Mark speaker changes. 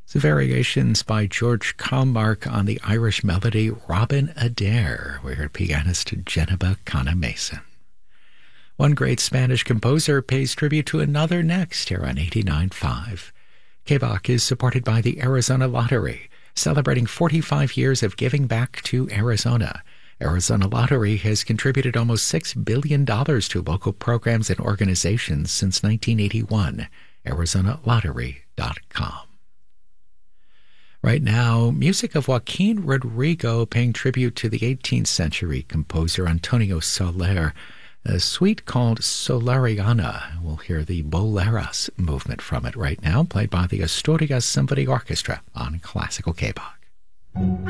Speaker 1: So variations by George Calmark on the Irish melody Robin Adair. We heard pianist Geneva Canna-Mason. One great Spanish composer pays tribute to another next here on 89.5. KBOC is supported by the Arizona Lottery, celebrating 45 years of giving back to Arizona. Arizona Lottery has contributed almost $6 billion to local programs and organizations since 1981. ArizonaLottery.com. Right now, music of Joaquin Rodrigo paying tribute to the 18th century composer Antonio Soler, a suite called Soleriana. We'll hear the Boleras movement from it right now, played by the Asturias Symphony Orchestra on Classical KBOC.